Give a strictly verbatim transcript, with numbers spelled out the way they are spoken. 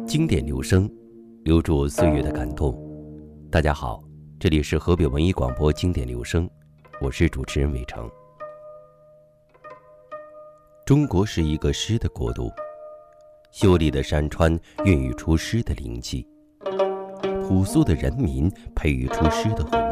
经典留声，留住岁月的感动。大家好，这里是河北文艺广播经典留声，我是主持人伟成。中国是一个诗的国度，秀丽的山川孕育出诗的灵气，朴素的人民培育出诗的宏